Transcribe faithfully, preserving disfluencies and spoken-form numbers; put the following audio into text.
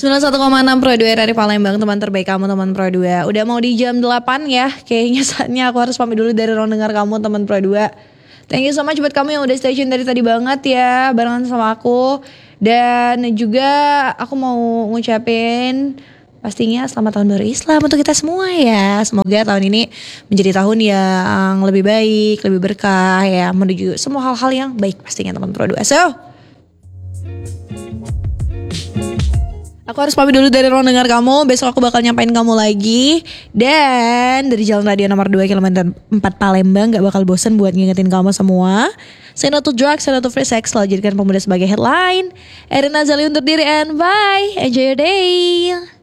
sembilan puluh satu koma enam Pro dua dari Palembang, teman terbaik kamu, teman Pro dua. Udah mau di jam delapan ya. Kayaknya saatnya aku harus pamit dulu dari ruang dengar kamu, teman Pro dua. Thank you so much buat kamu yang udah stay tune dari tadi banget ya, barengan sama aku. Dan juga aku mau ngucapin pastinya selamat tahun baru Islam untuk kita semua ya. Semoga tahun ini menjadi tahun yang lebih baik, lebih berkah ya, menuju semua hal-hal yang baik pastinya teman Pro dua. So, aku harus pamit dulu dari ruang dengar kamu. Besok aku bakal nyampain kamu lagi. Dan dari Jalan Radio nomor dua kilometer empat Palembang, gak bakal bosan buat ngingetin kamu semua. Say no to drugs, say no to free sex. Selalu jadikan pemuda sebagai headline. Erin Azali undur diri and bye. Enjoy your day.